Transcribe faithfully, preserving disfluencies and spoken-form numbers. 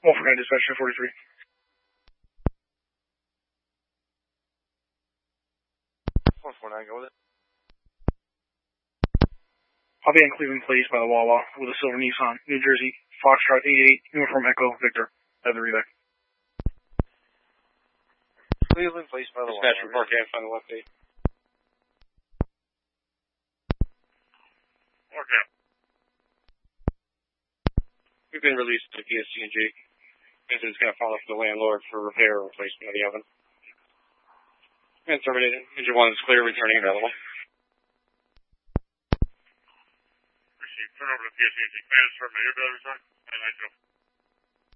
One for nine, dispatch two forty-three. one four nine, go with it. I'll be in Cleveland, please, by the Wawa, with a silver Nissan, New Jersey, Foxtrot eighty-eight, Uniform Echo, Victor. Have the reback. Cleveland, please, by the Wawa. Dispatch report, can't find the left eight. Okay. We've been released to P S C and G. Engine's going to follow up the landlord for repair or replacement of the oven. And terminated. Engine one is clear, returning available. Received. Turn over to P S C and G. Command is terminated. Your battery's on. And I go.